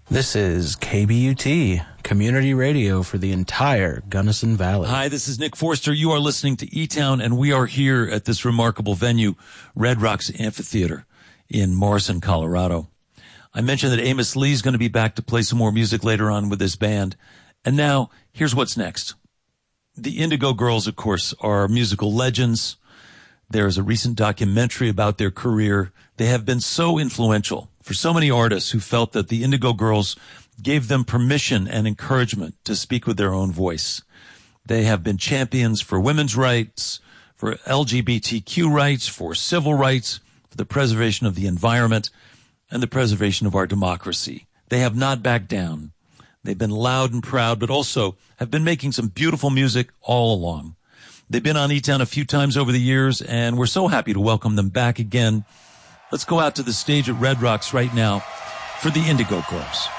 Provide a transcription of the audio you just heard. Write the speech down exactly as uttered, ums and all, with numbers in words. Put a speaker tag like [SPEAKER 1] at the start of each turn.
[SPEAKER 1] This is K B U T, community radio for the entire Gunnison Valley.
[SPEAKER 2] Hi, this is Nick Forster. You are listening to E-Town, and we are here at this remarkable venue, Red Rocks Amphitheater in Morrison, Colorado. I mentioned that Amos Lee is going to be back to play some more music later on with his band. And now, here's what's next. The Indigo Girls, of course, are musical legends. There is a recent documentary about their career. They have been so influential for so many artists who felt that the Indigo Girls gave them permission and encouragement to speak with their own voice. They have been champions for women's rights, for L G B T Q rights, for civil rights, for the preservation of the environment, and the preservation of our democracy. They have not backed down. They've been loud and proud, but also have been making some beautiful music all along. They've been on E-Town a few times over the years, and we're so happy to welcome them back again. Let's go out to the stage at Red Rocks right now for the Indigo Girls.